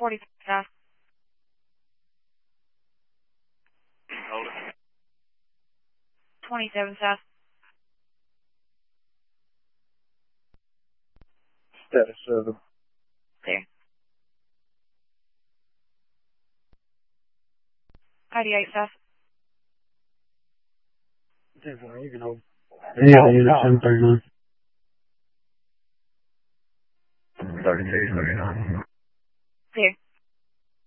40 south. Hold it. 27 south. Status 7. Clear. 88 south. You can hold. Yeah, unit 739. 32, 39. Clear.